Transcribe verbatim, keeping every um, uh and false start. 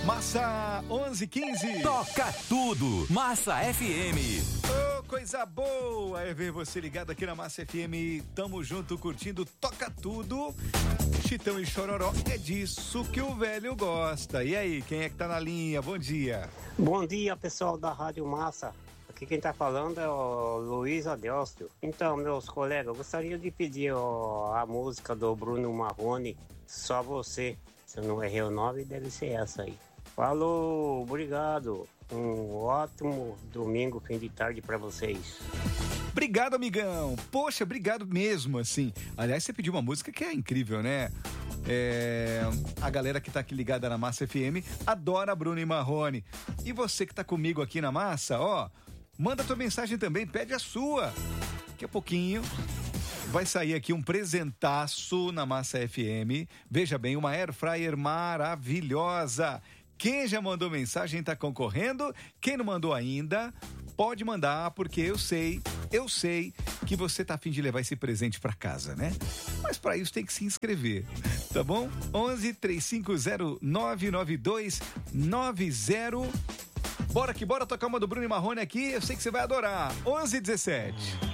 Massa onze e quinze. Toca tudo. Massa F M. Oh, coisa boa é ver você ligado aqui na Massa F M. Tamo junto curtindo Toca Tudo. Chitão e Chororó, é disso que o velho gosta. E aí, quem é que tá na linha? Bom dia. Bom dia, pessoal da Rádio Massa. Aqui quem tá falando é o Luiz Adelcio. Então, meus colegas, eu gostaria de pedir ó, a música do Bruno Marrone, Só Você. Se eu não errei o nome, deve ser essa aí. Falou, obrigado. Um ótimo domingo, fim de tarde pra vocês. Obrigado, amigão. Poxa, obrigado mesmo, assim. Aliás, você pediu uma música que é incrível, né? É... A galera que tá aqui ligada na Massa F M adora Bruno e Marrone. E você que tá comigo aqui na Massa, ó, manda tua mensagem também, pede a sua. Daqui a pouquinho vai sair aqui um presentaço na Massa F M. Veja bem, uma Air Fryer maravilhosa. Quem já mandou mensagem tá concorrendo. Quem não mandou ainda, pode mandar, porque eu sei, eu sei que você tá a fim de levar esse presente pra casa, né? Mas pra isso tem que se inscrever, tá bom? onze, três cinco zero, nove nove dois nove zero. Bora que bora tocar uma do Bruno e Marrone aqui, eu sei que você vai adorar. onze e dezessete.